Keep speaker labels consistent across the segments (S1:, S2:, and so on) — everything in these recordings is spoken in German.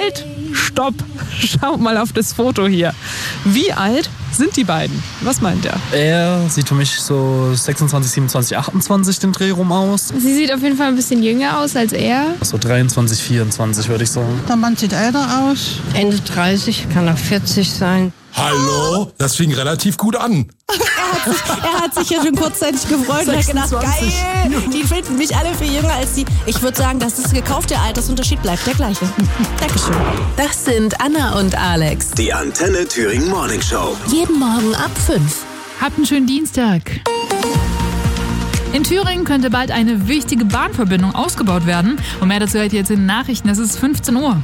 S1: Halt! Stopp! Schaut mal auf das Foto hier. Wie alt sind die beiden? Was meint er?
S2: Er sieht für mich so 26, 27, 28 den Dreh rum aus.
S3: Sie sieht auf jeden Fall ein bisschen jünger aus als er.
S2: So 23, 24 würde ich sagen.
S4: Der Mann sieht älter aus.
S5: Ende 30, kann auch 40 sein.
S6: Hallo? Das fing relativ gut an.
S7: Er hat sich ja schon kurzzeitig gefreut und hat gedacht, geil, die finden mich alle viel jünger als die. Ich würde sagen, das ist gekauft, der Altersunterschied bleibt der gleiche. Dankeschön.
S8: Das sind Anna und Alex.
S9: Die Antenne Thüringen Morning Show.
S8: Jeden Morgen ab 5.
S10: Habt einen schönen Dienstag. In Thüringen könnte bald eine wichtige Bahnverbindung ausgebaut werden. Und mehr dazu hört ihr jetzt in den Nachrichten. Es ist 15 Uhr.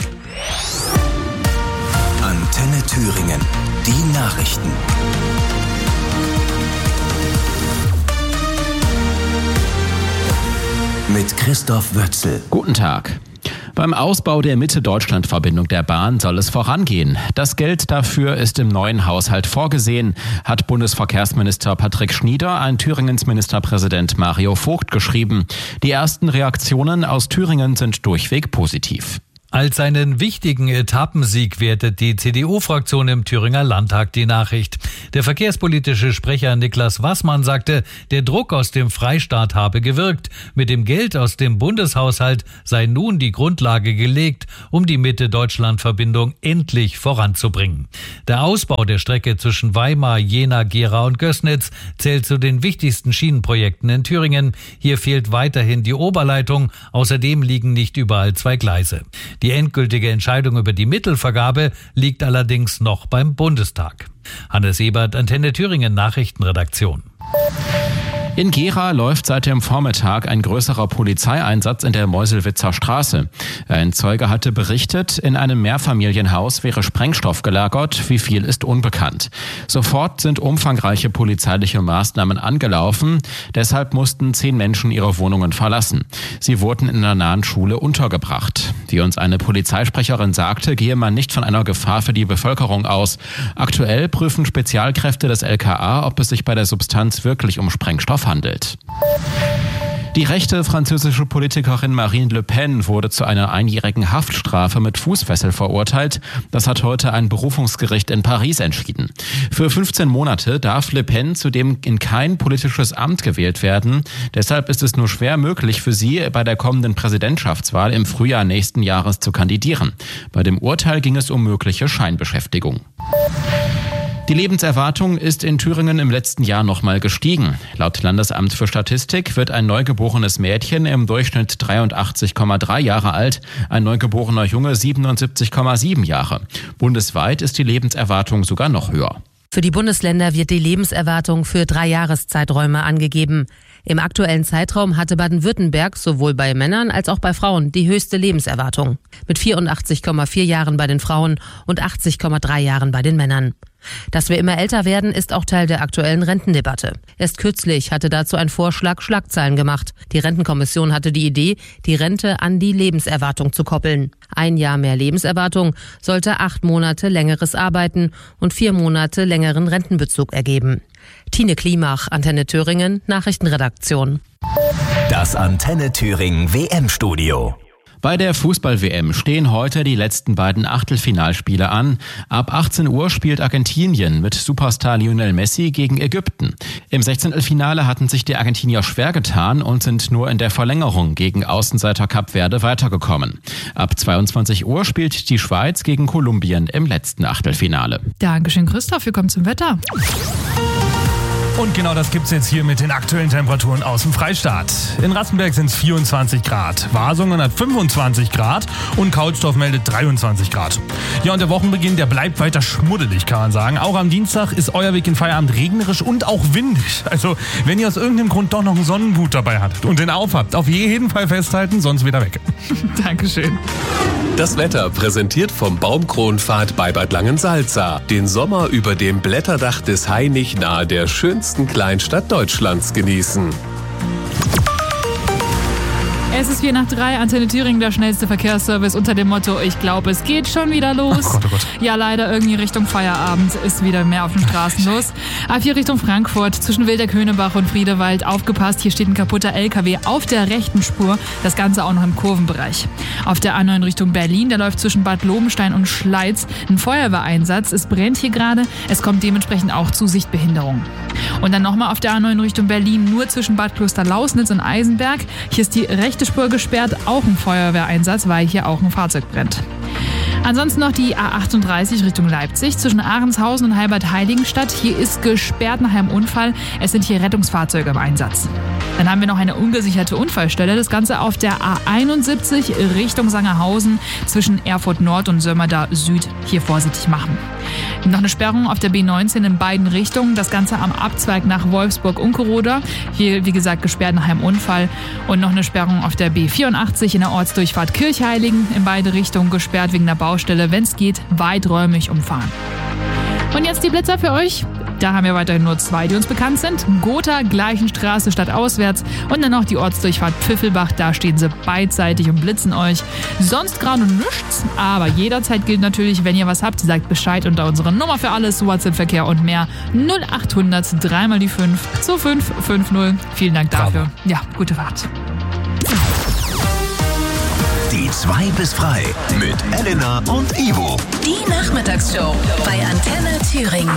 S9: Antenne Thüringen. Die Nachrichten. Mit Christoph Wötzel.
S11: Guten Tag. Beim Ausbau der Mitte-Deutschland-Verbindung der Bahn soll es vorangehen. Das Geld dafür ist im neuen Haushalt vorgesehen, hat Bundesverkehrsminister Patrick Schnieder an Thüringens Ministerpräsident Mario Vogt geschrieben. Die ersten Reaktionen aus Thüringen sind durchweg positiv.
S12: Als einen wichtigen Etappensieg wertet die CDU-Fraktion im Thüringer Landtag die Nachricht. Der verkehrspolitische Sprecher Niklas Wassmann sagte, der Druck aus dem Freistaat habe gewirkt. Mit dem Geld aus dem Bundeshaushalt sei nun die Grundlage gelegt, um die Mitte-Deutschland-Verbindung endlich voranzubringen. Der Ausbau der Strecke zwischen Weimar, Jena, Gera und Gößnitz zählt zu den wichtigsten Schienenprojekten in Thüringen. Hier fehlt weiterhin die Oberleitung. Außerdem liegen nicht überall 2 Gleise. Die endgültige Entscheidung über die Mittelvergabe liegt allerdings noch beim Bundestag. Hannes Ebert, Antenne Thüringen Nachrichtenredaktion.
S11: In Gera läuft seit dem Vormittag ein größerer Polizeieinsatz in der Meuselwitzer Straße. Ein Zeuge hatte berichtet, in einem Mehrfamilienhaus wäre Sprengstoff gelagert, wie viel ist unbekannt. Sofort sind umfangreiche polizeiliche Maßnahmen angelaufen, deshalb mussten 10 Menschen ihre Wohnungen verlassen. Sie wurden in einer nahen Schule untergebracht. Wie uns eine Polizeisprecherin sagte, gehe man nicht von einer Gefahr für die Bevölkerung aus. Aktuell prüfen Spezialkräfte des LKA, ob es sich bei der Substanz wirklich um Sprengstoff handelt. Die rechte französische Politikerin Marine Le Pen wurde zu einer einjährigen Haftstrafe mit Fußfessel verurteilt. Das hat heute ein Berufungsgericht in Paris entschieden. Für 15 Monate darf Le Pen zudem in kein politisches Amt gewählt werden. Deshalb ist es nur schwer möglich für sie, bei der kommenden Präsidentschaftswahl im Frühjahr nächsten Jahres zu kandidieren. Bei dem Urteil ging es um mögliche Scheinbeschäftigung. Die Lebenserwartung ist in Thüringen im letzten Jahr nochmal gestiegen. Laut Landesamt für Statistik wird ein neugeborenes Mädchen im Durchschnitt 83,3 Jahre alt, ein neugeborener Junge 77,7 Jahre. Bundesweit ist die Lebenserwartung sogar noch höher.
S13: Für die Bundesländer wird die Lebenserwartung für 3 Jahreszeiträume angegeben. Im aktuellen Zeitraum hatte Baden-Württemberg sowohl bei Männern als auch bei Frauen die höchste Lebenserwartung. Mit 84,4 Jahren bei den Frauen und 80,3 Jahren bei den Männern. Dass wir immer älter werden, ist auch Teil der aktuellen Rentendebatte. Erst kürzlich hatte dazu ein Vorschlag Schlagzeilen gemacht. Die Rentenkommission hatte die Idee, die Rente an die Lebenserwartung zu koppeln. 1 Jahr mehr Lebenserwartung sollte 8 Monate längeres Arbeiten und 4 Monate längeren Rentenbezug ergeben. Tine Klimach, Antenne Thüringen, Nachrichtenredaktion.
S9: Das Antenne Thüringen WM-Studio.
S11: Bei der Fußball-WM stehen heute die letzten beiden Achtelfinalspiele an. Ab 18 Uhr spielt Argentinien mit Superstar Lionel Messi gegen Ägypten. Im 16. Finale hatten sich die Argentinier schwer getan und sind nur in der Verlängerung gegen Außenseiter Kap Verde weitergekommen. Ab 22 Uhr spielt die Schweiz gegen Kolumbien im letzten Achtelfinale.
S10: Dankeschön, Christoph. Wir kommen zum Wetter.
S14: Und genau das gibt's jetzt hier mit den aktuellen Temperaturen aus dem Freistaat. In Ratzenberg sind es 24 Grad, Wasungen hat 25 Grad und Kautstorf meldet 23 Grad. Ja, und der Wochenbeginn, der bleibt weiter schmuddelig, kann man sagen. Auch am Dienstag ist euer Weg in Feierabend regnerisch und auch windig. Also, wenn ihr aus irgendeinem Grund doch noch einen Sonnenhut dabei hattet und den aufhabt, auf jeden Fall festhalten, sonst wieder weg.
S10: Dankeschön.
S15: Das Wetter präsentiert vom Baumkronpfad bei Bad Langensalza. Den Sommer über dem Blätterdach des Hainich nahe der schönsten Kleinstadt Deutschlands genießen.
S10: Es ist 2:04, Antenne Thüringen, der schnellste Verkehrsservice unter dem Motto, ich glaube, es geht schon wieder los.
S14: Oh Gott, oh Gott.
S10: Ja, leider irgendwie Richtung Feierabend ist wieder mehr auf den Straßen los. A4 Richtung Frankfurt, zwischen Wilderkönebach und Friedewald, aufgepasst, hier steht ein kaputter LKW auf der rechten Spur, das Ganze auch noch im Kurvenbereich. Auf der A9 Richtung Berlin, der läuft zwischen Bad Lobenstein und Schleiz, ein Feuerwehreinsatz, es brennt hier gerade, es kommt dementsprechend auch zu Sichtbehinderungen. Und dann nochmal auf der A9 Richtung Berlin, nur zwischen Bad Klosterlausnitz und Eisenberg. Hier ist die rechte Spur gesperrt, auch ein Feuerwehreinsatz, weil hier auch ein Fahrzeug brennt. Ansonsten noch die A38 Richtung Leipzig, zwischen Ahrenshausen und Heilbad-Heiligenstadt. Hier ist gesperrt nach einem Unfall. Es sind hier Rettungsfahrzeuge im Einsatz. Dann haben wir noch eine ungesicherte Unfallstelle. Das Ganze auf der A71 Richtung Sangerhausen, zwischen Erfurt Nord und Sömmerda Süd. Hier vorsichtig machen. Noch eine Sperrung auf der B19 in beiden Richtungen. Das Ganze am Abzweig nach Wolfsburg-Unkeroda. Hier, wie gesagt, gesperrt nach einem Unfall. Und noch eine Sperrung auf der B84 in der Ortsdurchfahrt Kirchheiligen. In beide Richtungen gesperrt wegen der Baustelle. Wenn es geht, weiträumig umfahren. Und jetzt die Blitzer für euch. Da haben wir weiterhin nur 2, die uns bekannt sind. Gotha, Gleichenstraße stadtauswärts und dann noch die Ortsdurchfahrt Pfiffelbach. Da stehen sie beidseitig und blitzen euch. Sonst gerade nichts, aber jederzeit gilt natürlich, wenn ihr was habt, sagt Bescheid unter unserer Nummer für alles, WhatsApp-Verkehr und mehr. 0800 3 mal die 5 2550. Vielen Dank dafür.
S14: Bravo.
S10: Ja, gute Fahrt.
S9: Die 2 bis frei mit Elena und Ivo.
S8: Die Nachmittagsshow bei Antenne Thüringen.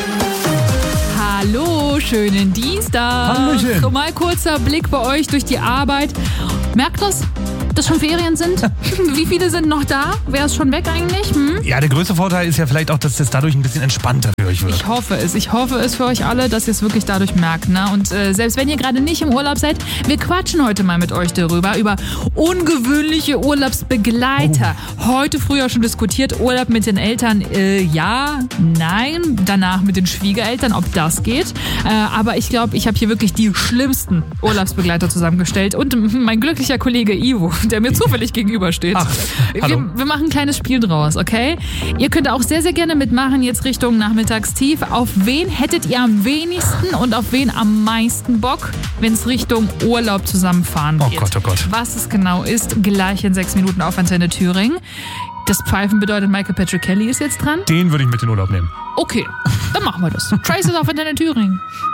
S10: Hallo, schönen Dienstag.
S14: Hallöchen.
S10: Mal kurzer Blick bei euch durch die Arbeit. Merkt das, dass schon Ferien sind? Wie viele sind noch da? Wer ist schon weg eigentlich?
S14: Ja, der größte Vorteil ist ja vielleicht auch, dass es dadurch ein bisschen entspannter für euch wird.
S10: Ich hoffe es für euch alle, dass ihr es wirklich dadurch merkt. Ne? Und selbst wenn ihr gerade nicht im Urlaub seid, wir quatschen heute mal mit euch darüber, über ungewöhnliche Urlaubsbegleiter. Heute früher schon diskutiert, Urlaub mit den Eltern, ja, nein, danach mit den Schwiegereltern, ob das geht. Aber ich glaube, ich habe hier wirklich die schlimmsten Urlaubsbegleiter zusammengestellt. Und mein glücklicher Kollege Ivo, der mir zufällig gegenübersteht.
S14: Ach, hallo.
S10: Wir machen ein kleines Spiel draus, okay? Ihr könnt auch sehr, sehr gerne mitmachen, jetzt Richtung Nachmittagstief. Auf wen hättet ihr am wenigsten und auf wen am meisten Bock, wenn es Richtung Urlaub zusammenfahren geht?
S14: Oh Gott.
S10: Was es genau ist, gleich in 6 Minuten auf Antenne Thüringen. Das Pfeifen bedeutet, Michael Patrick Kelly ist jetzt dran.
S14: Den würde ich mit in den Urlaub nehmen.
S10: Okay, dann machen wir das. Traces auf Antenne Thüringen.